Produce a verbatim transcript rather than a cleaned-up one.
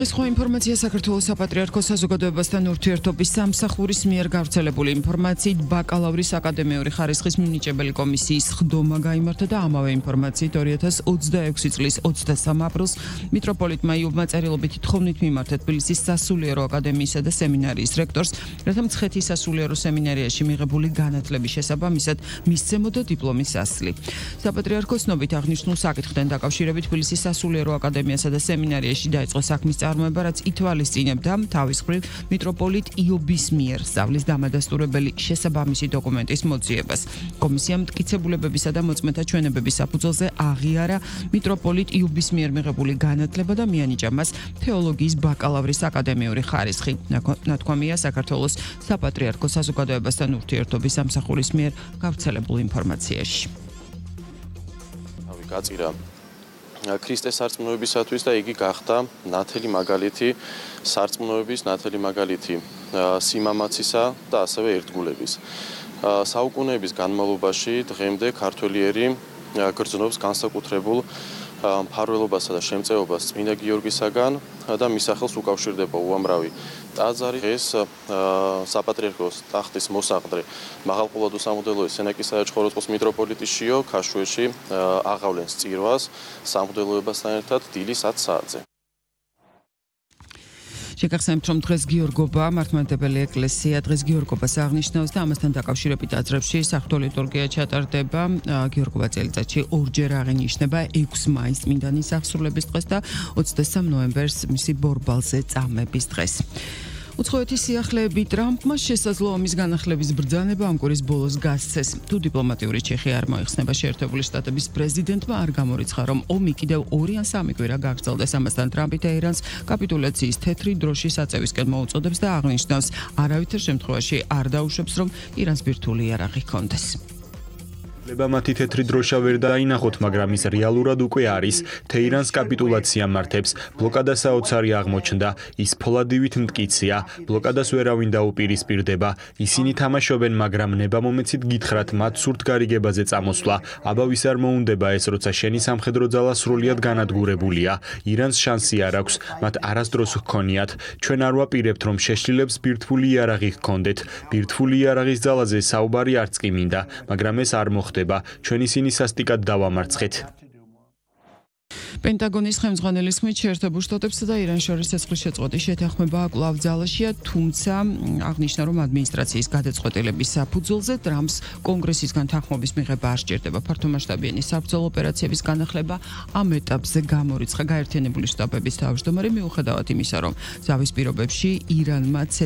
ეს ხო ინფორმაცია საქართველოს საპატრიარქოს საზოგადოებასთან ურთიერთობის სამსახურის მიერ გავრცელებული ინფორმაციით ბაკალავრის აკადემიური ხარისხის მინიჭებელი კომისიის ხდომა გაიმართა და ამავე ინფორმაციით ორი ათას ოცდაექვსი წლის ოცდასამ აპრილს მიტროპოლიტმა იუბმა წერილობითი თხოვნით მიმართა თბილისის სასულიერო აკადემიისა და სემინარიის რექტორს, რათა მცხეთის სასულიერო სემინარიაში მიღებული განათლების შესაბამისად მისცემოდა დიპლომის ასლი. საპატრიარქოს ცნობით აღნიშნულ საკითხთან დაკავშირებით თბილისის სასულიერო აკადემიასა და სემინარიაში დაიწყო საქმის წარმოება, რაც ითვალისწინებდა თავის მხრივ მიტროპოლიტ იობის მიერ სწავლის დამადასტურებელი შესაბამისი დოკუმენტის მოძიებას. კომისიამ მტკიცებულებებისა და მოწმეთა ჩვენებების საფუძველზე აღიარა მიტროპოლიტ იობის მიერ მიღებული განათლება და მიანიჭა მას თეოლოგიის ბაკალავრის აკადემიური ხარისხი. ნათქვამია საქართველოს საპატრიარქოს საზოგადოებასთან ურთიერთობის სამსახურის მიერ გავრცელებულ ინფორმაციაში. გაწირა ქრისტეს სარწმუნოებისათვის და იგი გახდა ნათელი მაგალითი სარწმუნოების, ნათელი მაგალითი სიმამაცისა და ასევე ერთგულების. საუკუნეების განმავლობაში დღემდე ქართველიერი გრძნობს განსაკუთრებულ მფარველობასა და შემწეობას წმინდა გიორგისაგან და მის სახელს უკავშირდება უამრავი ტაძარი. ეს საპატრიარქოს ტახტის მოსაყდრე მაღალყულადო სამღვდელოი სენაკის საეჭყოროწყოს მიტროპოლიტი შიო ქაშვეში აღავლენს წირვას სამღვდელოებასთან ერთად დილის ათ საათზე. შეგახსენებთ, რომ დღეს გიორგობა მართლმადიდებელი ეკლესია დღეს გიორგობას აღნიშნავს და ამასთან დაკავშირებით ტაძრებში საღვთო ლიტურგია ჩატარდება. გიორგობა წელიწადში ორჯერ აღინიშნება ექვსი მაისს წმინდანის აღსრულების დღეს და ოცდასამ ნოემბერს მისი ბორბალზე წამების დღეს. უცხოეთის სიახლეები ტრამპმა შესაძლო ომის განახლების ბრძანება ამ კვირის ბოლოს გასცეს. თუ დიპლომატიური ჩიხი არ მოიხსნება შეერთებული შტატების პრეზიდენტმა არ გამორიცხა, რომ ომი კიდევ ორი ან სამი კვირა გაგრძელდეს. ამასთან ტრამპი ტეჰერანს კაპიტულაციის თეთრი დროში საწევისკენ მოუწოდებს და აღნიშნავს, არავითარ შემთხვევაში არ დაუშვებს, რომ ირანს ბირთვული იარაღი ჰქონდეს. მათი თეთრი დროშა ვერ დაინახოთ, მაგრამ ის რეალურად უკვე არის. თეირანს კაპიტულაცია მართებს, ბლოკადა საოცარი აღმოჩნდა, ის ფოლადივით მტკიცია, ბლოკადას ვერავინ დაუპირისპირდება. ისინი თამაშობენ, მაგრამ ნებამომეცით გითხრათ მათ სურთ გარიგებაზე წამოსვლა. აბავის არ მოუნდება ეს, როცა შენი სამხედრო ძალა სრულიად განადგურებულია. ირანს შანსი არ აქვს, მათ არასდროს ჰქონიათ. ჩვენ არ ვაპირებთ, რომ შეშლილებს ბირთვული იარაღი ჰქონდეთ. ბირთვული იარაღის ძალაზე საუბარი არც კი მინდა, მაგრამ ეს არ მოხდება. ჩვენ ისინი სასტიკად დავამარცხეთ. პენტაგონის ხელმძღვანელის ხმით შეერთებულ შტატებსა და ირანს შორის ცეცხლის შეწყვეტის შეთანხმება კვლავ ძალაშია, თუმცა აღნიშნა, რომ ადმინისტრაციის გადაწყვეტილების საფუძველზე ტრამპს კონგრესისგან თანხმობის მიღება არ სჭირდება. ფართომასშტაბიანი საბრძოლო ოპერაციების განახლება ამ ეტაპზე გამორიცხა გაერთიანებული შტატების თავმჯდომარე, მიუხედავად იმისა, რომ ზავის პირობებში ირანმა